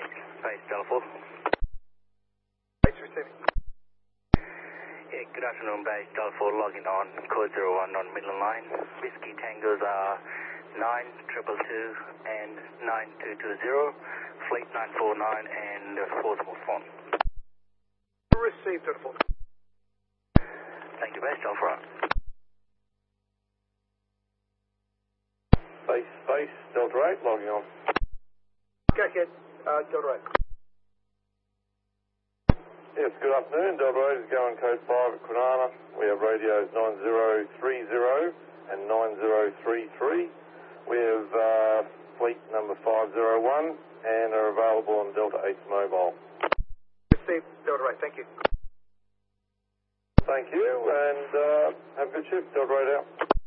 Base Delta 4. Base receiving. Yeah, good afternoon, Base Delta 4, logging on, code 01 on Midland Line. Whiskey Tangos are 9222 and 9220, Fleet 949 and Portsmouth phone. Received, Delta 4. Thank you, Base Delta 4. Base, Delta 8, logging on. Go ahead, Delta 8. Yes, good afternoon. Delta 8 is going code 5 at Kwinana. We have radios 9030 and 9033. We have fleet number 501 and are available on Delta 8's mobile. Received, Delta 8, thank you. Thank you, and have a good shift. Delta 8 out.